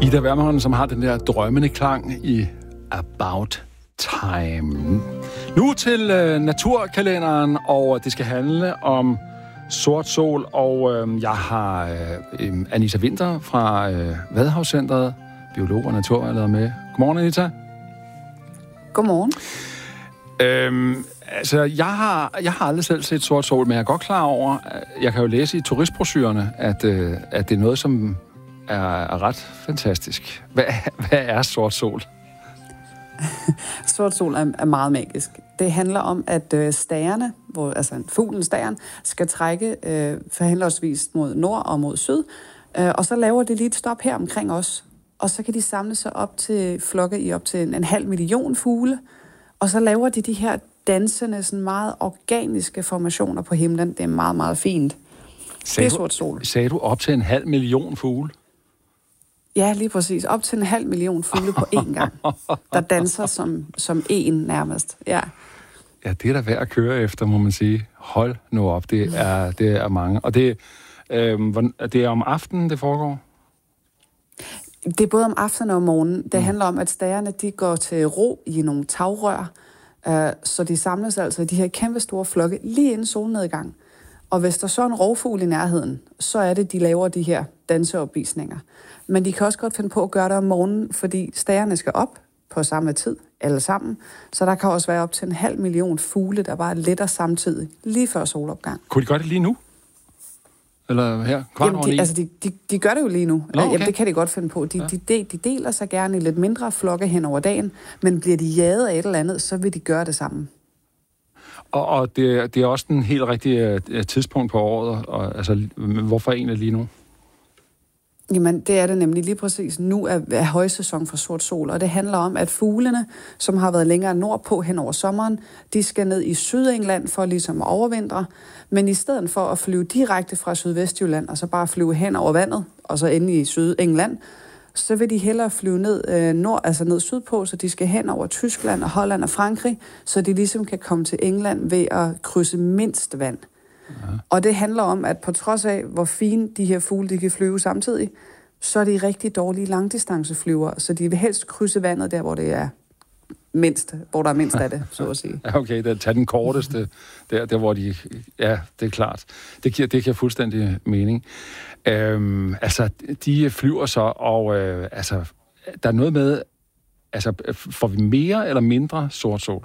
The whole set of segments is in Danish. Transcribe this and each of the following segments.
Ida Wermelin, som har den der drømmende klang i About Time. Nu til naturkalenderen, og det skal handle om sort sol, og jeg har Anita Winther fra Vadehavscentret, biolog og naturvejleder med. Godmorgen, Anita. Godmorgen. Jeg har aldrig selv set sort sol, men jeg er godt klar over, jeg kan jo læse i turistbrochurerne, at det er noget, som er ret fantastisk. Hvad er sort sol? Sort sol er meget magisk. Det handler om, at stagerne, altså fuglen stageren, skal trække forhenholdsvis mod nord og mod syd, og så laver det lige et stop her omkring os. Og så kan de samle sig op til flokke i op til en halv million fugle, og så laver de her dansende, sådan meget organiske formationer på himlen. Det er meget, meget fint. Det er sort sol. Sagde du op til en halv million fugle? Ja, lige præcis. Op til en halv million fugle på én gang, der danser som en nærmest. Ja. Ja, det er da værd at køre efter, må man sige. Hold nu op, det er mange. Og det er om aftenen, det foregår? Det er både om aftenen og om morgenen. Det handler om, at stagerne de går til ro i nogle tagrør, så de samles altså i de her kæmpe store flokke lige inden solnedgang. Og hvis der så er en rovfugl i nærheden, så er det, de laver de her danseopvisninger. Men de kan også godt finde på at gøre det om morgenen, fordi stagerne skal op på samme tid, alle sammen. Så der kan også være op til en halv million fugle, der bare letter samtidig, lige før solopgang. Kunne de gøre det lige nu? Eller her? De gør det jo lige nu. Okay. Jamen, det kan de godt finde på. De deler sig gerne i lidt mindre flokke hen over dagen, men bliver de jaget af et eller andet, så vil de gøre det samme. Og det er også den helt rigtige tidspunkt på året. Og, altså, hvorfor egentlig lige nu? Jamen, det er det nemlig lige præcis. Nu er højsæson for sort sol, og det handler om, at fuglene, som har været længere nordpå hen over sommeren, de skal ned i Sydengland for ligesom at overvintre. Men i stedet for at flyve direkte fra Sydvestjylland, og så bare flyve hen over vandet, og så ende i Sydengland, så vil de hellere flyve ned sydpå, så de skal hen over Tyskland og Holland og Frankrig, så de ligesom kan komme til England ved at krydse mindst vand. Ja. Og det handler om, at på trods af, hvor fine de her fugle de kan flyve samtidig, så er de rigtig dårlige langdistanceflyvere, så de vil helst krydse vandet der, hvor det er mindst, hvor der er mindst af det, så at sige. Ja, okay, tag den korteste, der hvor de... Ja, det er klart. Det giver fuldstændig mening. De flyver så, og der er noget med... får vi mere eller mindre sort sol?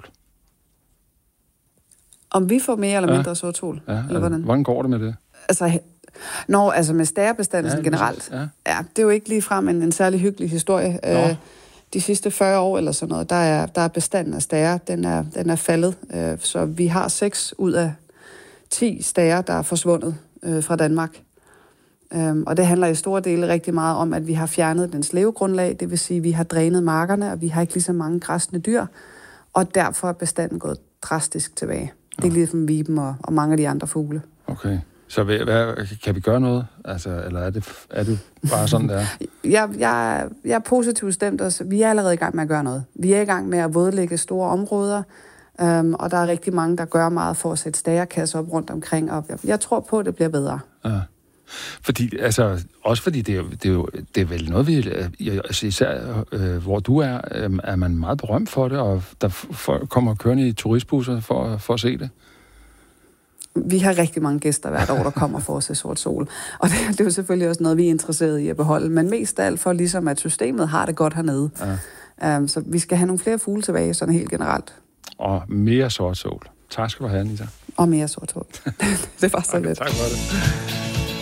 Om vi får mere eller mindre sort sol? Ja, eller hvordan? Hvordan går det med det? Med stærebestanden generelt. Ja, det er jo ikke ligefrem en særlig hyggelig historie. De sidste 40 år eller sådan noget, der er bestanden af stærer, den er faldet. Så vi har 6 ud af 10 stærer, der er forsvundet fra Danmark. Og det handler i store dele rigtig meget om, at vi har fjernet dens levegrundlag, det vil sige, at vi har drænet markerne, og vi har ikke lige så mange græsne dyr, og derfor er bestanden gået drastisk tilbage. Det er ligesom viben og mange af de andre fugle. Okay. Så kan vi gøre noget? Eller er det bare sådan, der? Jeg er positivt stemt. Vi er allerede i gang med at gøre noget. Vi er i gang med at vådlægge store områder, og der er rigtig mange, der gør meget for at sætte stærekasser op rundt omkring. Og jeg tror på, at det bliver bedre. Ja. Fordi det er vel noget, især hvor du er man meget berømt for det, og der kommer kørende i turistbusser for at se det. Vi har rigtig mange gæster hvert år, der kommer for at se sort sol. Og det er jo selvfølgelig også noget, vi er interesseret i at beholde. Men mest af alt for ligesom, at systemet har det godt hernede. Ja. Så vi skal have nogle flere fugle tilbage, sådan helt generelt. Og mere sort sol. Tak skal du have, Anita. Og mere sort sol. Det var så lidt. Tak for det.